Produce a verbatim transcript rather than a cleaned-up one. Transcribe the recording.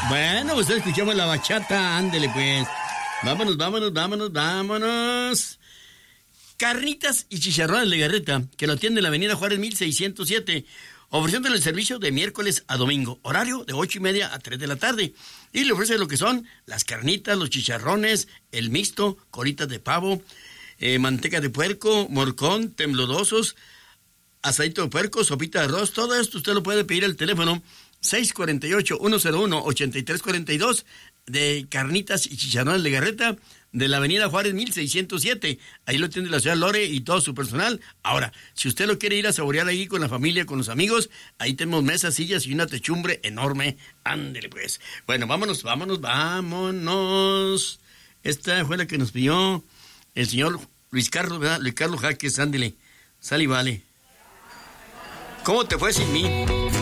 Bueno, pues escuchamos la bachata, ándele pues. Vámonos, vámonos, vámonos, vámonos. Carnitas y chicharrones Legarreta, que lo atiende en la avenida Juárez mil seiscientos siete, ofreciéndole el servicio de miércoles a domingo, horario de ocho y media a tres de la tarde. Y le ofrece lo que son las carnitas, los chicharrones, el mixto, colitas de pavo, eh, manteca de puerco, morcón, temlodosos, aceite de puerco, sopita de arroz. Todo esto usted lo puede pedir al teléfono seis cuatro ocho, uno cero uno, ocho tres cuatro dos de Carnitas y Chicharrones Legarreta, de la avenida Juárez mil seiscientos siete. Ahí lo tiene la señora Lore y todo su personal. Ahora, si usted lo quiere ir a saborear ahí con la familia, con los amigos, ahí tenemos mesas, sillas y una techumbre enorme. Ándele pues. Bueno, vámonos, vámonos, vámonos. Esta fue la que nos pidió el señor Luis Carlos, ¿verdad? Luis Carlos Jaques, ándele. Sal y vale. ¿Cómo te fue sin mí?